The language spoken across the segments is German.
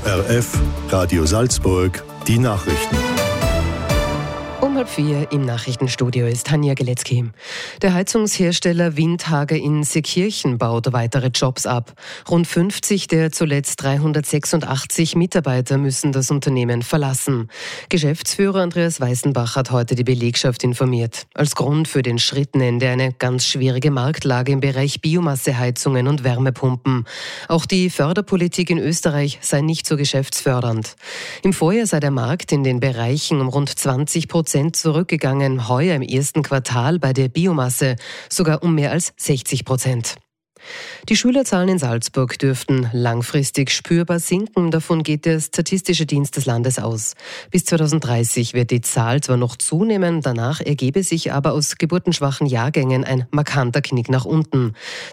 ORF, Radio Salzburg, die Nachrichten. Um 3:30 im Nachrichtenstudio ist Tanja Geletzky. Der Heizungshersteller Windhager in Seekirchen baut weitere Jobs ab. Rund 50 der zuletzt 386 Mitarbeiter müssen das Unternehmen verlassen. Geschäftsführer Andreas Weißenbach hat heute die Belegschaft informiert. Als Grund für den Schritt nennt er eine ganz schwierige Marktlage im Bereich Biomasseheizungen und Wärmepumpen. Auch die Förderpolitik in Österreich sei nicht so geschäftsfördernd. Im Vorjahr sei der Markt in den Bereichen um rund 20% zurückgegangen, heuer im ersten Quartal bei der Biomasse sogar um mehr als 60%. Die Schülerzahlen in Salzburg dürften langfristig spürbar sinken. Davon geht der Statistische Dienst des Landes aus. Bis 2030 wird die Zahl zwar noch zunehmen, danach ergebe sich aber aus geburtenschwachen Jahrgängen ein markanter Knick nach unten.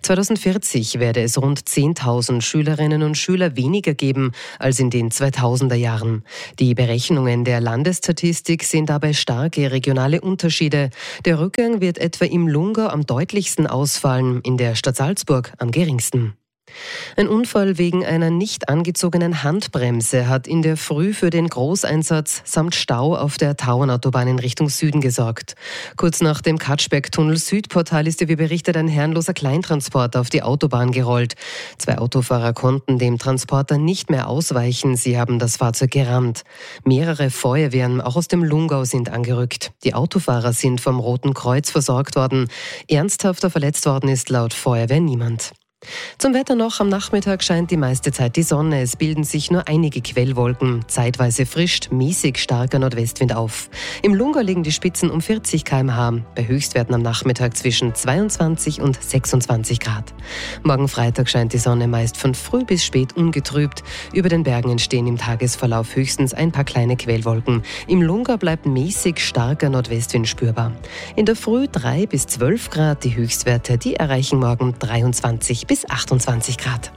2040 werde es rund 10.000 Schülerinnen und Schüler weniger geben als in den 2000er Jahren. Die Berechnungen der Landesstatistik sehen dabei starke regionale Unterschiede. Der Rückgang wird etwa im Lungau am deutlichsten ausfallen, in der Stadt Salzburg am geringsten. Ein Unfall wegen einer nicht angezogenen Handbremse hat in der Früh für den Großeinsatz samt Stau auf der Tauernautobahn in Richtung Süden gesorgt. Kurz nach dem Katschbeck-Tunnel-Südportal ist, wie berichtet, ein herrenloser Kleintransporter auf die Autobahn gerollt. 2 Autofahrer konnten dem Transporter nicht mehr ausweichen, sie haben das Fahrzeug gerammt. Mehrere Feuerwehren, auch aus dem Lungau, sind angerückt. Die Autofahrer sind vom Roten Kreuz versorgt worden. Ernsthafter verletzt worden ist laut Feuerwehr niemand. Zum Wetter noch: Am Nachmittag scheint die meiste Zeit die Sonne. Es bilden sich nur einige Quellwolken. Zeitweise frischt mäßig starker Nordwestwind auf. Im Lungau liegen die Spitzen um 40 km/h. Bei Höchstwerten am Nachmittag zwischen 22 und 26 Grad. Morgen Freitag scheint die Sonne meist von früh bis spät ungetrübt. Über den Bergen entstehen im Tagesverlauf höchstens ein paar kleine Quellwolken. Im Lungau bleibt mäßig starker Nordwestwind spürbar. In der Früh 3 bis 12 Grad. Die Höchstwerte, die erreichen morgen 23 bis 28 Grad.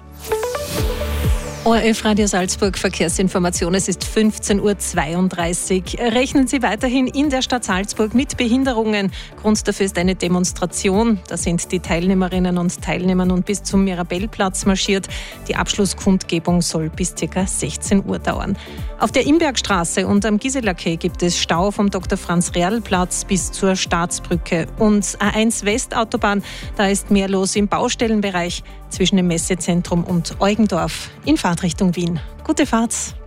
ORF Radio Salzburg Verkehrsinformation. Es ist 15:32 Uhr. Rechnen Sie weiterhin in der Stadt Salzburg mit Behinderungen. Grund dafür ist eine Demonstration. Da sind die Teilnehmerinnen und Teilnehmer nun bis zum Mirabellplatz marschiert. Die Abschlusskundgebung soll bis ca. 16 Uhr dauern. Auf der Imbergstraße und am Gisela Quai gibt es Stau vom Dr. Franz-Rehrl-Platz bis zur Staatsbrücke. Und A1 Westautobahn, da ist mehr los im Baustellenbereich zwischen dem Messezentrum und Eugendorf in Fahrtrichtung Wien. Gute Fahrt!